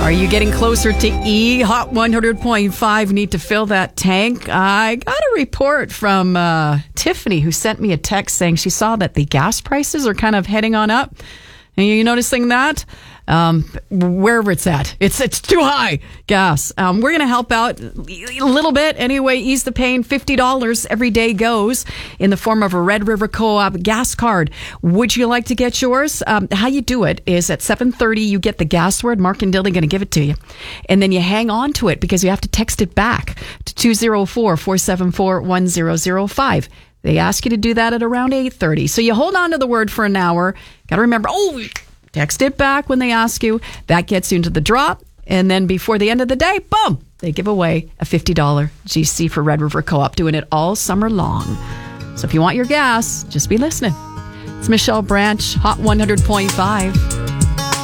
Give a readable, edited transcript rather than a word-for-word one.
Are you getting closer to E? Hot 100.5. Need to fill that tank? I got a report from Tiffany, who sent me a text saying she saw that the gas prices are kind of heading on up. Are you noticing that? Wherever it's at, it's too high, gas. We're going to help out a little bit anyway, ease the pain. $50 every day goes in the form of a Red River Co-op gas card. Would you like to get yours? How you do it is at 7:30, you get the gas word. Mark and Dilly going to give it to you. And then you hang on to it because you have to text it back to 204-474-1005. They ask you to do that at around 8:30. So you hold on to the word for an hour. Got to remember, text it back when they ask you. That gets you into the drop. And then before the end of the day, boom, they give away a $50 GC for Red River Co-op, doing it all summer long. So if you want your gas, just be listening. It's Michelle Branch, Hot 100.5.